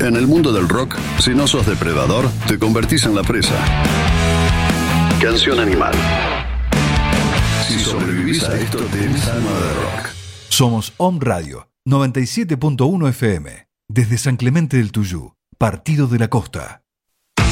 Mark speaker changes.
Speaker 1: En el mundo del rock, si no sos depredador, te convertís en la presa. Canción Animal. Si sobrevivís a esto, tenés alma de rock.
Speaker 2: Somos Om Radio 97.1 FM. Desde San Clemente del Tuyú, Partido de la Costa.